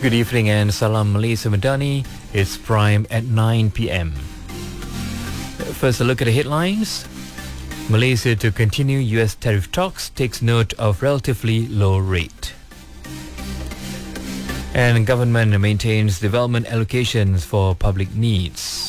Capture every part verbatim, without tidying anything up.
Good evening and Salam Malaysia Madani. It's Prime at nine p.m. First, a look at the headlines. Malaysia to continue U S tariff talks, takes note of relatively low rate. And government maintains development allocations for public needs.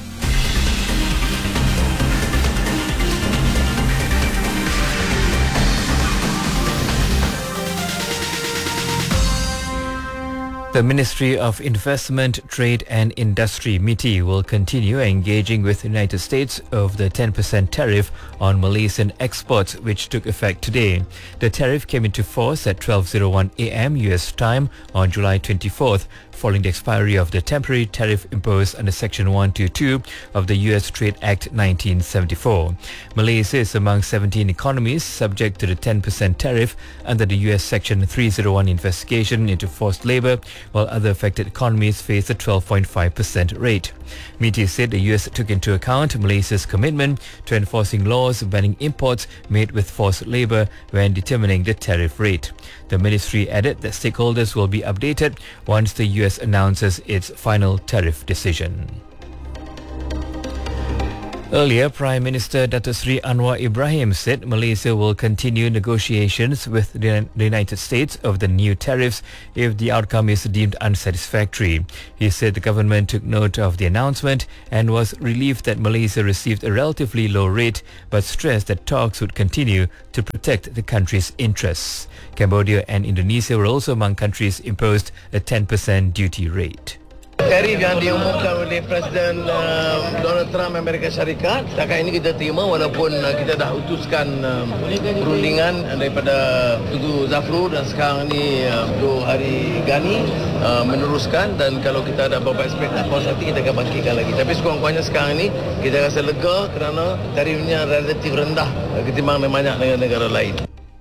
The Ministry of Investment, Trade and Industry (M I T I) will continue engaging with the United States over the ten percent tariff on Malaysian exports, which took effect today. The tariff came into force at twelve oh one a.m. U S time on July twenty-fourth, following the expiry of the temporary tariff imposed under Section one twenty-two of the U S Trade Act nineteen seventy-four. Malaysia is among seventeen economies subject to the ten percent tariff under the U S Section three oh one investigation into forced labour, while other affected economies face a twelve point five percent rate. M I T I said the U S took into account Malaysia's commitment to enforcing laws banning imports made with forced labour when determining the tariff rate. The ministry added that stakeholders will be updated once the U S announces its final tariff decision. Earlier, Prime Minister Datuk Seri Anwar Ibrahim said Malaysia will continue negotiations with the United States over the new tariffs if the outcome is deemed unsatisfactory. He said the government took note of the announcement and was relieved that Malaysia received a relatively low rate, but stressed that talks would continue to protect the country's interests. Cambodia and Indonesia were also among countries imposed a ten percent duty rate. Tarif yang diumumkan oleh Presiden uh, Donald Trump Amerika Syarikat, setakat ini kita terima walaupun uh, kita dah utuskan uh, perundingan daripada Tugu Zafrur dan sekarang ni uh, Tugu Hari Gani uh, meneruskan, dan kalau kita ada beberapa aspek tak puas hati kita akan bangkitkan lagi. Tapi sekurang-kurangnya sekarang ni kita rasa lega kerana tarifnya relatif rendah uh, ketimbang banyak negara-negara lain.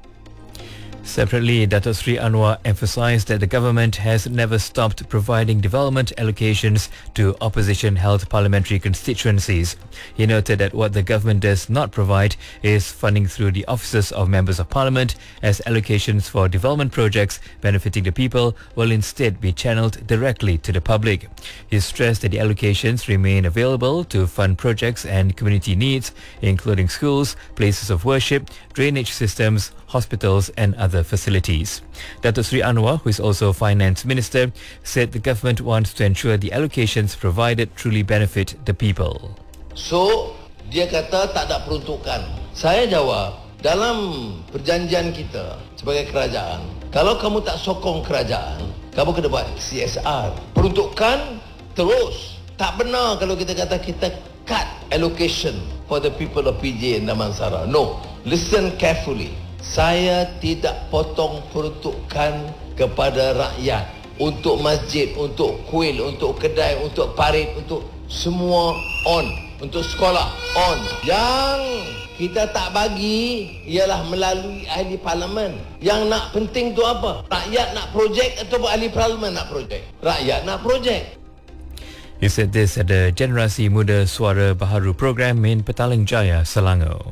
Separately, Datuk Seri Anwar emphasised that the government has never stopped providing development allocations to opposition-held parliamentary constituencies. He noted that what the government does not provide is funding through the offices of members of parliament, as allocations for development projects benefiting the people will instead be channelled directly to the public. He stressed that the allocations remain available to fund projects and community needs, including schools, places of worship, drainage systems, hospitals and other facilities. Datuk Seri Anwar, who is also Finance Minister, said the government wants to ensure the allocations provided truly benefit the people. So, dia kata tak ada peruntukan. Saya jawab, dalam perjanjian kita sebagai kerajaan, kalau kamu tak sokong kerajaan, kamu kena buat C S R. Peruntukan terus. Tak benar kalau kita kata kita cut allocation for the people of P J and Damansara. No. Listen carefully. Saya tidak potong peruntukan kepada rakyat untuk masjid, untuk kuil, untuk kedai, untuk parit, untuk semua on, untuk sekolah on. Yang kita tak bagi ialah melalui ahli parlimen. Yang nak penting tu apa? Rakyat nak projek atau ahli parlimen nak projek? Rakyat nak projek. He said this at the Generasi Muda Suara Baharu program in Petaling Jaya, Selangor.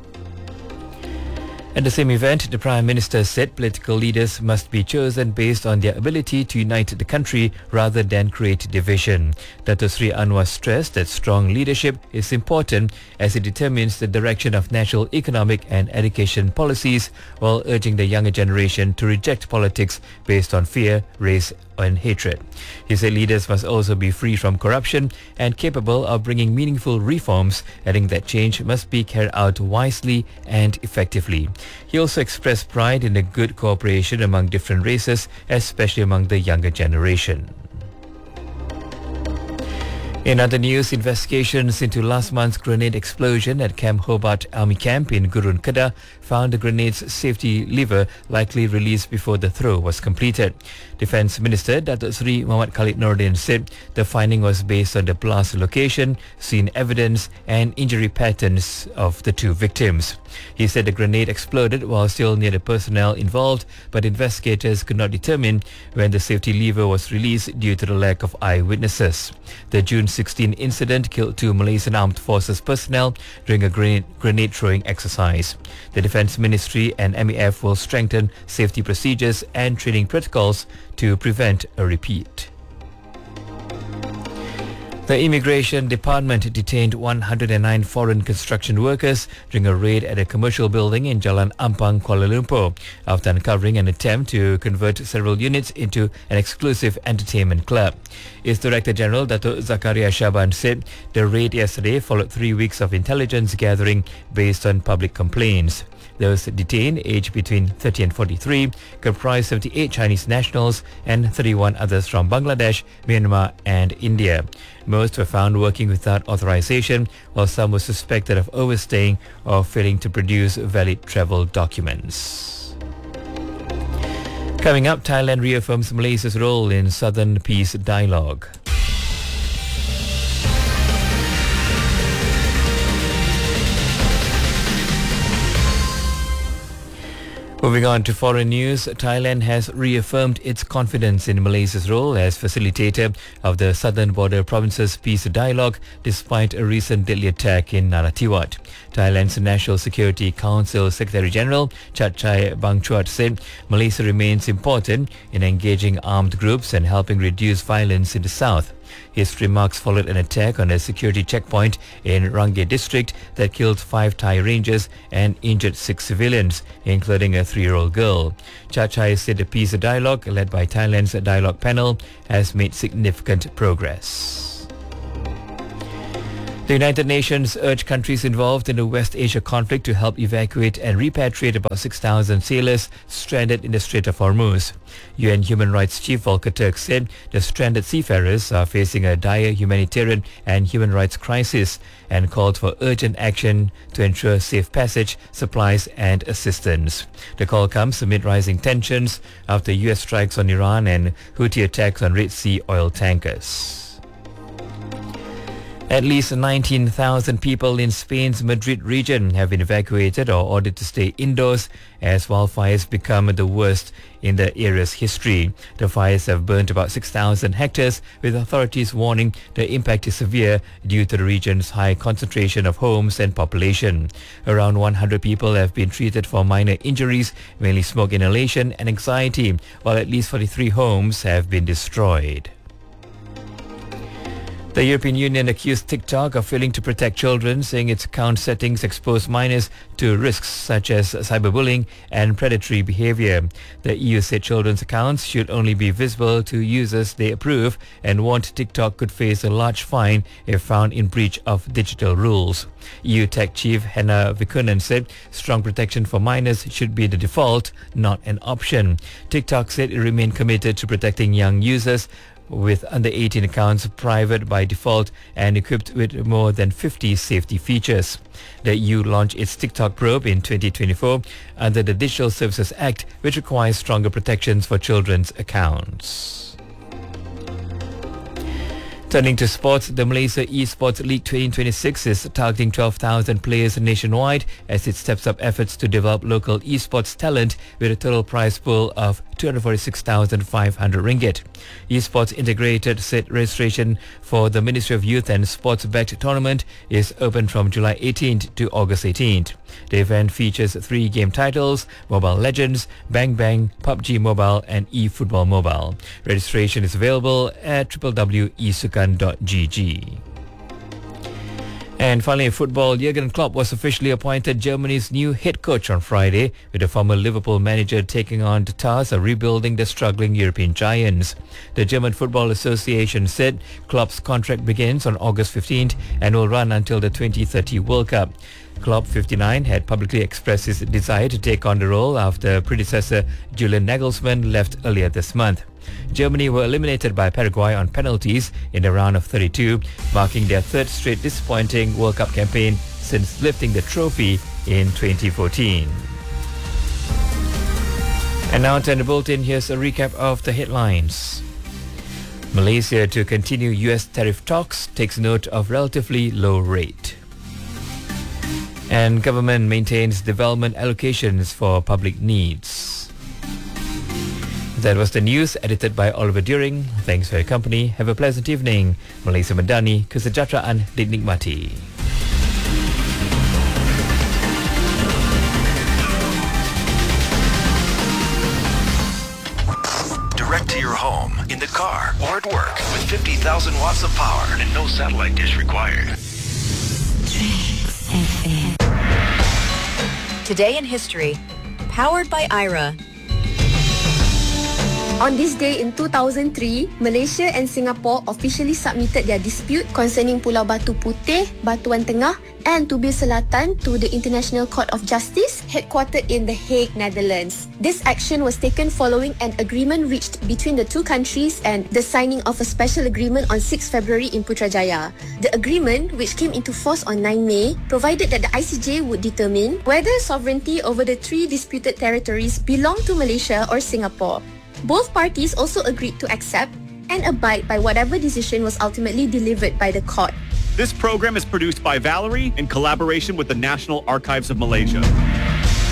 At the same event, the Prime Minister said political leaders must be chosen based on their ability to unite the country rather than create division. Datuk Seri Anwar stressed that strong leadership is important as it determines the direction of national economic and education policies, while urging the younger generation to reject politics based on fear, race and hatred. He said leaders must also be free from corruption and capable of bringing meaningful reforms, adding that change must be carried out wisely and effectively. He also expressed pride in the good cooperation among different races, especially among the younger generation. In other news, investigations into last month's grenade explosion at Camp Hobart Army Camp in Gurun Kedah found the grenade's safety lever likely released before the throw was completed. Defence Minister Datuk Seri Muhammad Khalid Nordin said the finding was based on the blast location, scene evidence and injury patterns of the two victims. He said the grenade exploded while still near the personnel involved, but investigators could not determine when the safety lever was released due to the lack of eyewitnesses. The June sixteen incident killed two Malaysian Armed Forces personnel during a grenade, grenade throwing exercise. The Defence Ministry and M A F will strengthen safety procedures and training protocols to prevent a repeat. The Immigration Department detained one hundred nine foreign construction workers during a raid at a commercial building in Jalan Ampang, Kuala Lumpur, after uncovering an attempt to convert several units into an exclusive entertainment club. Its Director General, Dato' Zakaria Shaban, said the raid yesterday followed three weeks of intelligence gathering based on public complaints. Those detained, aged between thirty and forty-three, comprised seventy-eight Chinese nationals and thirty-one others from Bangladesh, Myanmar and India. Most were found working without authorization, while some were suspected of overstaying or failing to produce valid travel documents. Coming up, Thailand reaffirms Malaysia's role in Southern Peace Dialogue. Moving on to foreign news, Thailand has reaffirmed its confidence in Malaysia's role as facilitator of the Southern Border Provinces Peace Dialogue despite a recent deadly attack in Narathiwat. Thailand's National Security Council Secretary General Chatchai Bangchuat said Malaysia remains important in engaging armed groups and helping reduce violence in the south. His remarks followed an attack on a security checkpoint in Rangge district that killed five Thai rangers and injured six civilians, including a three-year-old girl. Chachai said the peace dialogue, led by Thailand's dialogue panel, has made significant progress. The United Nations urged countries involved in the West Asia conflict to help evacuate and repatriate about six thousand sailors stranded in the Strait of Hormuz. U N Human Rights Chief Volker Turk said the stranded seafarers are facing a dire humanitarian and human rights crisis and called for urgent action to ensure safe passage, supplies and assistance. The call comes amid rising tensions after U S strikes on Iran and Houthi attacks on Red Sea oil tankers. At least nineteen thousand people in Spain's Madrid region have been evacuated or ordered to stay indoors as wildfires become the worst in the area's history. The fires have burnt about six thousand hectares, with authorities warning the impact is severe due to the region's high concentration of homes and population. Around one hundred people have been treated for minor injuries, mainly smoke inhalation and anxiety, while at least forty-three homes have been destroyed. The European Union accused TikTok of failing to protect children, saying its account settings expose minors to risks such as cyberbullying and predatory behavior. The E U said children's accounts should only be visible to users they approve and warned TikTok could face a large fine if found in breach of digital rules. E U Tech Chief Henna Vikunen said strong protection for minors should be the default, not an option. TikTok said it remained committed to protecting young users, with under eighteen accounts private by default and equipped with more than fifty safety features. The E U launched its TikTok probe in twenty twenty-four under the Digital Services Act, which requires stronger protections for children's accounts. Turning to sports, the Malaysia Esports League twenty twenty-six is targeting twelve thousand players nationwide as it steps up efforts to develop local esports talent with a total prize pool of two hundred forty-six thousand five hundred ringgit. Esports Integrated said registration for the Ministry of Youth and Sports-backed tournament is open from July eighteenth to August eighteenth. The event features three game titles: Mobile Legends, Bang Bang, P U B G Mobile and eFootball Mobile. Registration is available at w w w dot e sukan dot g g. And finally, in football, Jurgen Klopp was officially appointed Germany's new head coach on Friday, with the former Liverpool manager taking on the task of rebuilding the struggling European giants. The German Football Association said Klopp's contract begins on August fifteenth and will run until the twenty thirty World Cup. Klopp, fifty-nine, had publicly expressed his desire to take on the role after predecessor Julian Nagelsmann left earlier this month. Germany were eliminated by Paraguay on penalties in the round of thirty-two, marking their third straight disappointing World Cup campaign since lifting the trophy in twenty fourteen. And now to the bulletin, here's a recap of the headlines. Malaysia to continue U S tariff talks, takes note of relatively low rate. And government maintains development allocations for public needs. That was the news edited by Oliver During. Thanks for your company. Have a pleasant evening. Malaysia Madani, kesejahteraan dinikmati. Direct to your home, in the car, or at work with fifty thousand watts of power and no satellite dish required. Today in History, powered by I R A. On this day in two thousand three, Malaysia and Singapore officially submitted their dispute concerning Pulau Batu Putih, Batuan Tengah and Tubir Selatan to the International Court of Justice, headquartered in The Hague, Netherlands. This action was taken following an agreement reached between the two countries and the signing of a special agreement on sixth February in Putrajaya. The agreement, which came into force on ninth May, provided that the I C J would determine whether sovereignty over the three disputed territories belonged to Malaysia or Singapore. Both parties also agreed to accept and abide by whatever decision was ultimately delivered by the court. This program is produced by Valerie in collaboration with the National Archives of Malaysia.